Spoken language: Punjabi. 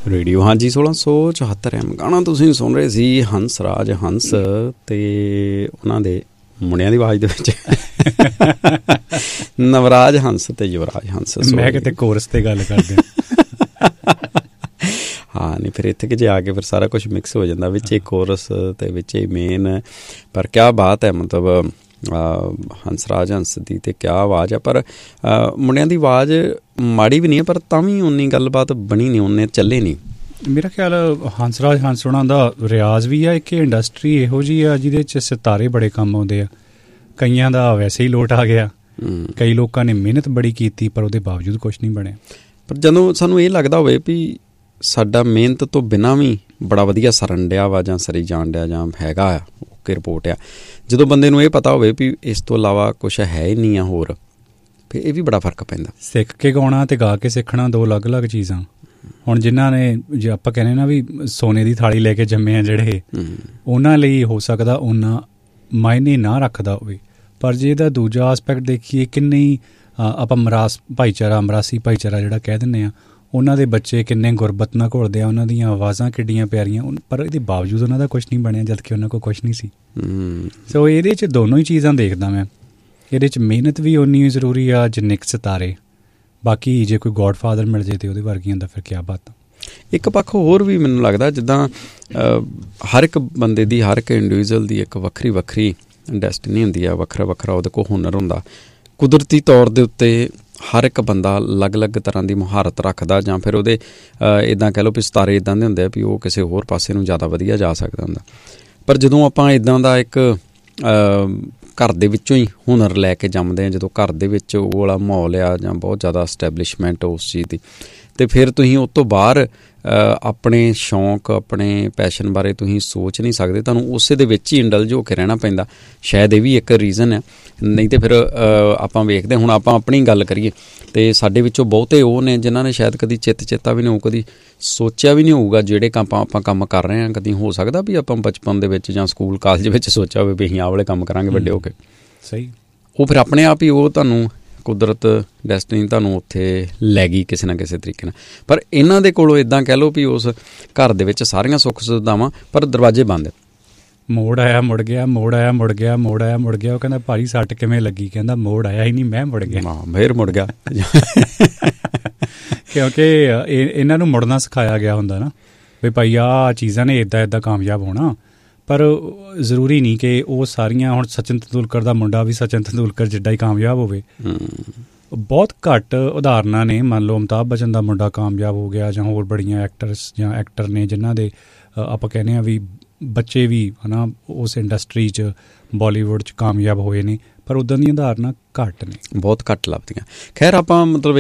ਰੇਡੀਓ ਹਾਂਜੀ 1674 ਐਮ ਗਾਣਾ ਤੁਸੀਂ ਸੁਣ ਰਹੇ ਸੀ ਹੰਸ ਰਾਜ ਹੰਸ ਤੇ ਉਹਨਾਂ ਦੇ ਮੁੰਡਿਆਂ ਦੀ ਆਵਾਜ਼ ਦੇ ਵਿੱਚ ਨਵਰਾਜ ਹੰਸ ਤੇ ਯੁਵਰਾਜ ਹੰਸ। ਮੈਂ ਕਿਤੇ ਕੋਰਸ ਤੇ ਗੱਲ ਕਰਦੇ ਹਾਂ ਨਹੀਂ ਫਿਰ ਇੱਥੇ ਕਿ ਜੇ ਆ ਕੇ ਫਿਰ ਸਾਰਾ ਕੁਛ ਮਿਕਸ ਹੋ ਜਾਂਦਾ ਵਿੱਚ ਹੀ ਕੋਰਸ ਤੇ ਵਿੱਚ ਹੀ ਮੇਨ। ਪਰ ਕਿਆ ਬਾਤ ਹੈ ਮਤਲਬ ਹੰਸਰਾਜ ਹੰਸ ਦੀ ਤੇ ਕਿਆ ਆਵਾਜ਼ ਆ। ਪਰ ਮੁੰਡਿਆਂ ਦੀ ਆਵਾਜ਼ ਮਾੜੀ ਵੀ ਨਹੀਂ ਹੈ ਪਰ ਤਾਂ ਵੀ ਉਨੀ ਗੱਲਬਾਤ ਬਣੀ ਨਹੀਂ, ਉਹਨੇ ਚੱਲੇ ਨਹੀਂ। ਮੇਰਾ ਖਿਆਲ ਹੰਸਰਾਜ ਹੰਸ ਹੋਣਾ ਦਾ ਰਿਆਜ਼ ਵੀ ਆ। ਇੱਕ ਇੰਡਸਟਰੀ ਇਹੋ ਜਿਹੀ ਆ ਜਿਹਦੇ 'ਚ ਸਿਤਾਰੇ ਬੜੇ ਕੰਮ ਆਉਂਦੇ ਆ। ਕਈਆਂ ਦਾ ਵੈਸੇ ਹੀ ਲੋਟ ਆ ਗਿਆ, ਕਈ ਲੋਕਾਂ ਨੇ ਮਿਹਨਤ ਬੜੀ ਕੀਤੀ ਪਰ ਉਹਦੇ ਬਾਵਜੂਦ ਕੁਛ ਨਹੀਂ ਬਣਿਆ। ਪਰ ਜਦੋਂ ਸਾਨੂੰ ਇਹ ਲੱਗਦਾ ਹੋਵੇ ਵੀ ਸਾਡਾ ਮਿਹਨਤ ਤੋਂ ਬਿਨਾਂ ਵੀ ਬੜਾ ਵਧੀਆ ਸਰਨ ਡਿਆ ਵਾ ਜਾਂ ਸਰੀ ਜਾਣ ਡਿਆ ਜਾਂ ਹੈਗਾ ਆ ਓਕੇ ਰਿਪੋਰਟ ਆ, ਜਦੋਂ ਬੰਦੇ ਨੂੰ ਇਹ ਪਤਾ ਹੋਵੇ ਵੀ ਇਸ ਤੋਂ ਇਲਾਵਾ ਕੁਛ ਹੈ ਹੀ ਨਹੀਂ ਆ ਹੋਰ, ਫਿਰ ਇਹ ਵੀ ਬੜਾ ਫਰਕ ਪੈਂਦਾ। ਸਿੱਖ ਕੇ ਗਾਉਣਾ ਅਤੇ ਗਾ ਕੇ ਸਿੱਖਣਾ ਦੋ ਅਲੱਗ-ਅਲੱਗ ਚੀਜ਼ਾਂ। ਹੁਣ ਜਿਨ੍ਹਾਂ ਨੇ ਜੇ ਆਪਾਂ ਕਹਿੰਦੇ ਨਾ ਵੀ ਸੋਨੇ ਦੀ ਥਾਲੀ ਲੈ ਕੇ ਜੰਮੇ ਆ ਜਿਹੜੇ, ਉਹਨਾਂ ਲਈ ਹੋ ਸਕਦਾ ਉਹਨਾਂ ਮਾਇਨੇ ਨਾ ਰੱਖਦਾ ਹੋਵੇ। ਪਰ ਜੇ ਇਹਦਾ ਦੂਜਾ ਆਸਪੈਕਟ ਦੇਖੀਏ, ਕਿੰਨੇ ਹੀ ਆਪਾਂ ਮਰਾਸੀ ਭਾਈਚਾਰਾ ਜਿਹੜਾ ਕਹਿ ਦਿੰਦੇ ਹਾਂ, ਉਹਨਾਂ ਦੇ ਬੱਚੇ ਕਿੰਨੇ ਗੁਰਬਤ ਨਾਲ ਘੁਲਦੇ ਆ, ਉਹਨਾਂ ਦੀਆਂ ਆਵਾਜ਼ਾਂ ਕਿੱਡੀਆਂ ਪਿਆਰੀਆਂ, ਪਰ ਇਹਦੇ ਬਾਵਜੂਦ ਉਹਨਾਂ ਦਾ ਕੁਛ ਨਹੀਂ ਬਣਿਆ ਜਦ ਕਿ ਉਹਨਾਂ ਕੋਲ ਕੁਛ ਨਹੀਂ ਸੀ। ਸੋ ਇਹਦੇ 'ਚ ਦੋਨੋਂ ਹੀ ਚੀਜ਼ਾਂ ਦੇਖਦਾ ਮੈਂ। ਇਹਦੇ 'ਚ ਮਿਹਨਤ ਵੀ ਓਨੀ ਜ਼ਰੂਰੀ ਆ ਜਿੰਨੇ ਕੁ ਸਿਤਾਰੇ। ਬਾਕੀ ਜੇ ਕੋਈ ਗੋਡ ਫਾਦਰ ਮਿਲ ਜੇ ਤੇ ਉਹਦੇ ਵਰਗੀਆਂ ਦਾ ਫਿਰ ਕਿਆ ਬਾਤ। ਇੱਕ ਪੱਖ ਹੋਰ ਵੀ ਮੈਨੂੰ ਲੱਗਦਾ ਜਿੱਦਾਂ ਹਰ ਇੱਕ ਬੰਦੇ ਦੀ, ਹਰ ਇੱਕ ਇੰਡੀਵਿਜੂਅਲ ਦੀ ਇੱਕ ਵੱਖਰੀ ਵੱਖਰੀ ਡੈਸਟੀਨੀ ਹੁੰਦੀ ਆ, ਵੱਖਰਾ ਵੱਖਰਾ ਉਹਦੇ ਕੋਲ ਹੁਨਰ ਹੁੰਦਾ। ਕੁਦਰਤੀ ਤੌਰ ਦੇ ਉੱਤੇ ਹਰ ਇੱਕ ਬੰਦਾ ਅਲੱਗ-ਅਲੱਗ ਤਰ੍ਹਾਂ ਦੀ ਮੁਹਾਰਤ ਰੱਖਦਾ, ਜਾਂ ਫਿਰ ਉਹਦੇ ਇੱਦਾਂ ਕਹਿ ਲਓ ਵੀ ਸਿਤਾਰੇ ਇੱਦਾਂ ਦੇ ਹੁੰਦੇ ਆ ਵੀ ਉਹ ਕਿਸੇ ਹੋਰ ਪਾਸੇ ਨੂੰ ਜ਼ਿਆਦਾ ਵਧੀਆ ਜਾ ਸਕਦਾ ਹੁੰਦਾ। ਪਰ ਜਦੋਂ ਆਪਾਂ ਇੱਦਾਂ ਦਾ ਇੱਕ ਘਰ ਦੇ ਵਿੱਚੋਂ ਹੀ ਹੁਨਰ ਲੈ ਕੇ ਜੰਮਦੇ ਹਾਂ, ਜਦੋਂ ਘਰ ਦੇ ਵਿੱਚ ਉਹ ਵਾਲਾ ਮਾਹੌਲ ਆ ਜਾਂ ਬਹੁਤ ਜ਼ਿਆਦਾ ਸਟੈਬਲਿਸ਼ਮੈਂਟ ਉਸ ਚੀਜ਼ ਦੀ, ਅਤੇ ਫਿਰ ਤੁਸੀਂ ਉਹ ਤੋਂ ਬਾਹਰ ਆਪਣੇ ਸ਼ੌਂਕ, ਆਪਣੇ ਪੈਸ਼ਨ ਬਾਰੇ ਤੁਸੀਂ ਸੋਚ ਨਹੀਂ ਸਕਦੇ। ਤੁਹਾਨੂੰ ਉਸੇ ਦੇ ਵਿੱਚ ਹੀ ਇੰਡਲਜ ਹੋ ਕੇ ਰਹਿਣਾ ਪੈਂਦਾ। ਸ਼ਾਇਦ ਇਹ ਵੀ ਇੱਕ ਰੀਜ਼ਨ ਹੈ। ਨਹੀਂ ਤਾਂ ਫਿਰ ਆਪਾਂ ਵੇਖਦੇ ਹੁਣ ਆਪਾਂ ਆਪਣੀ ਗੱਲ ਕਰੀਏ ਅਤੇ ਸਾਡੇ ਵਿੱਚੋਂ ਬਹੁਤੇ ਉਹ ਨੇ ਜਿਨ੍ਹਾਂ ਨੇ ਸ਼ਾਇਦ ਕਦੀ ਚੇਤਾ ਵੀ ਨਹੀਂ ਹੋਊ, ਕਦੀ ਸੋਚਿਆ ਵੀ ਨਹੀਂ ਹੋਊਗਾ ਜਿਹੜੇ ਆਪਾਂ ਕੰਮ ਕਰ ਰਹੇ ਹਾਂ। ਕਦੀ ਹੋ ਸਕਦਾ ਵੀ ਆਪਾਂ ਬਚਪਨ ਦੇ ਵਿੱਚ ਜਾਂ ਸਕੂਲ ਕਾਲਜ ਵਿੱਚ ਸੋਚਿਆ ਹੋਵੇ ਵੀ ਅਸੀਂ ਆਹ ਵਾਲੇ ਕੰਮ ਕਰਾਂਗੇ ਵੱਡੇ ਹੋ ਕੇ। ਸਹੀ, ਉਹ ਫਿਰ ਆਪਣੇ ਆਪ ਹੀ ਉਹ ਤੁਹਾਨੂੰ ਕੁਦਰਤ ਡੈਸਟਨੀ ਤੁਹਾਨੂੰ ਉੱਥੇ ਲੈ ਗਈ ਕਿਸੇ ਨਾ ਕਿਸੇ ਤਰੀਕੇ ਨਾਲ। ਪਰ ਇਹਨਾਂ ਦੇ ਕੋਲੋਂ ਇੱਦਾਂ ਕਹਿ ਲਓ ਵੀ ਉਸ ਘਰ ਦੇ ਵਿੱਚ ਸਾਰੀਆਂ ਸੁੱਖ ਸੁਵਿਧਾਵਾਂ ਪਰ ਦਰਵਾਜ਼ੇ ਬੰਦ। ਮੋੜ ਆਇਆ ਮੁੜ ਗਿਆ, ਮੋੜ ਆਇਆ ਮੁੜ ਗਿਆ, ਮੋੜ ਆਇਆ ਮੁੜ ਗਿਆ। ਉਹ ਕਹਿੰਦਾ ਭਾਈ ਸੱਟ ਕਿਵੇਂ ਲੱਗੀ? ਕਹਿੰਦਾ ਮੋੜ ਆਇਆ ਹੀ ਨਹੀਂ, ਮੈਂ ਮੁੜ ਗਿਆ। ਫਿਰ ਮੁੜ ਗਿਆ ਕਿਉਂਕਿ ਇਹਨਾਂ ਨੂੰ ਮੁੜਨਾ ਸਿਖਾਇਆ ਗਿਆ ਹੁੰਦਾ ਨਾ ਵੀ ਭਾਈ ਆਹ ਚੀਜ਼ਾਂ ਨੇ ਇੱਦਾਂ ਕਾਮਯਾਬ ਹੋਣਾ। ਪਰ ਜ਼ਰੂਰੀ ਨਹੀਂ ਕਿ ਉਹ ਸਾਰੀਆਂ, ਹੁਣ ਸਚਿਨ ਤੰਦੂਲਕਰ ਦਾ ਮੁੰਡਾ ਵੀ ਸਚਿਨ ਤੰਦੂਲਕਰ ਜਿੱਡਾ ਹੀ ਕਾਮਯਾਬ ਹੋਵੇ। ਬਹੁਤ ਘੱਟ ਉਦਾਹਰਨਾਂ ਨੇ। ਮੰਨ ਲਓ ਅਮਿਤਾਭ ਬੱਚਨ ਦਾ ਮੁੰਡਾ ਕਾਮਯਾਬ ਹੋ ਗਿਆ, ਜਾਂ ਹੋਰ ਬੜੀਆਂ ਐਕਟਰਸ ਜਾਂ ਐਕਟਰ ਨੇ ਜਿਨ੍ਹਾਂ ਦੇ ਆਪਾਂ ਕਹਿੰਦੇ ਹਾਂ ਵੀ ਬੱਚੇ ਵੀ ਹੈ ਨਾ ਉਸ ਇੰਡਸਟਰੀ 'ਚ ਬਾਲੀਵੁੱਡ 'ਚ ਕਾਮਯਾਬ ਹੋਏ ਨੇ। ਪਰ ਉੱਦਾਂ ਦੀਆਂ ਉਦਾਹਰਨਾਂ ਘੱਟ ਨੇ, ਬਹੁਤ ਘੱਟ ਲੱਭਦੀਆਂ। ਖੈਰ ਆਪਾਂ ਮਤਲਬ